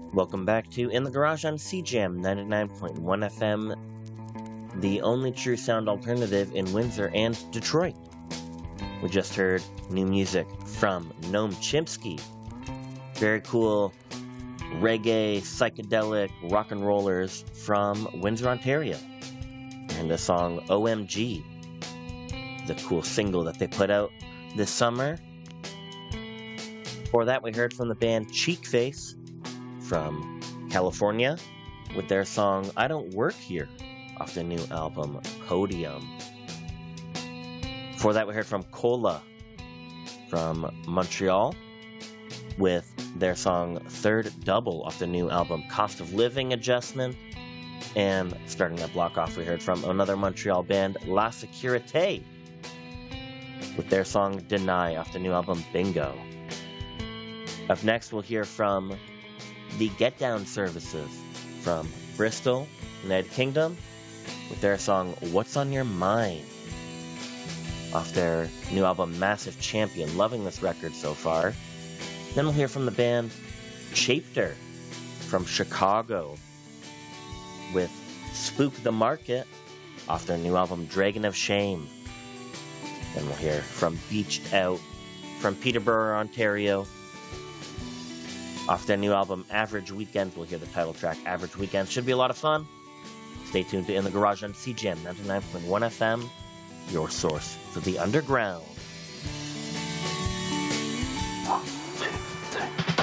Welcome back to In the Garage on CJAM 99.1 FM, the only true sound alternative in Windsor and Detroit. We just heard new music from Noam Chomsky. Very cool reggae, psychedelic rock and rollers from Windsor, Ontario. And the song OMG, the cool single that they put out this summer. Before that, we heard from the band Cheek Face from California with their song I Don't Work Here off the new album Podium. Before that, we heard from Cola from Montreal with their song Third Double off the new album Cost of Living Adjustment. And starting that block off, we heard from another Montreal band, La Sécurité, with their song Deny off the new album Bingo. Up next, we'll hear from the Get Down Services from Bristol, United Kingdom, with their song What's on Your Mind off their new album Massive Champion. Loving this record so far. Then we'll hear from the band Chapter from Chicago with Spook the Market off their new album Dragon of Shame. Then we'll hear from Beached Out from Peterborough, Ontario, off their new album Average Weekends. We'll hear the title track Average Weekends. Should be a lot of fun. Stay tuned to In the Garage on CJAM 99.1 FM, your source for the underground.